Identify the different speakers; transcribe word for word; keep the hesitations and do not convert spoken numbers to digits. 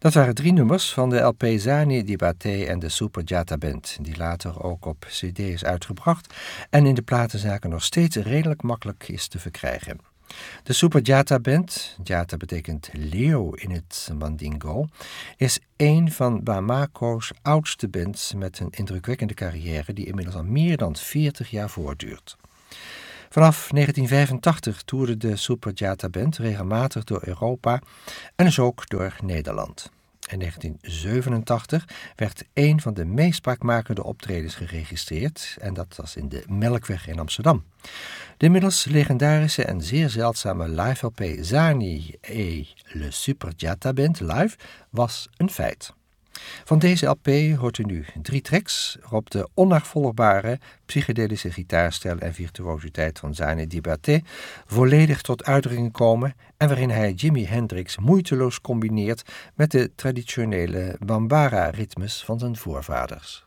Speaker 1: Dat waren drie nummers van de L P Zani di Bate en de Suparjata Band, die later ook op cd is uitgebracht en in de platenzaken nog steeds redelijk makkelijk is te verkrijgen. De Suparjata Band, Jata betekent leeuw in het Mandingo, is een van Bamako's oudste bands met een indrukwekkende carrière die inmiddels al meer dan veertig jaar voortduurt. Vanaf negentien vijfentachtig toerde de Suparjata Band regelmatig door Europa en dus ook door Nederland. In negentien zevenentachtig werd een van de meest spraakmakende optredens geregistreerd en dat was in de Melkweg in Amsterdam. De inmiddels legendarische en zeer zeldzame live L P Zani et le Suparjata Band live was een feit. Van deze L P hoort u nu drie tracks waarop de onnavolgbare psychedelische gitaarstijl en virtuositeit van Zani di Bate volledig tot uitdrukking komen en waarin hij Jimi Hendrix moeiteloos combineert met de traditionele bambara-ritmes van zijn voorvaders.